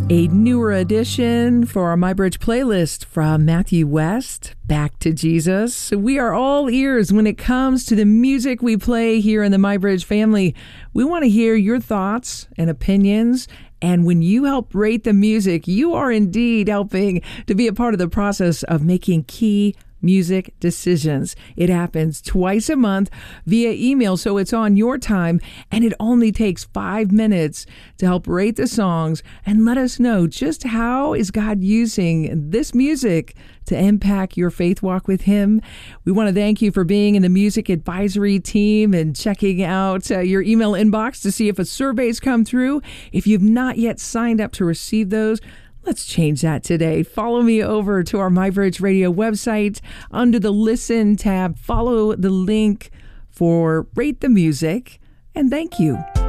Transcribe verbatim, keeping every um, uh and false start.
A newer addition for our MyBridge playlist from Matthew West, Back to Jesus. We are all ears when it comes to the music we play here in the MyBridge family. We want to hear your thoughts and opinions. And when you help rate the music, you are indeed helping to be a part of the process of making key music decisions. It happens twice a month via email, so it's on your time, and it only takes five minutes to help rate the songs and let us know just how is God using this music to impact your faith walk with Him. We want to thank you for being in the music advisory team and checking out uh, your email inbox to see if a survey's come through. If you've not yet signed up to receive those, let's change that today. Follow me over to our MyBridge Radio website under the Listen tab. Follow the link for Rate the Music, and thank you.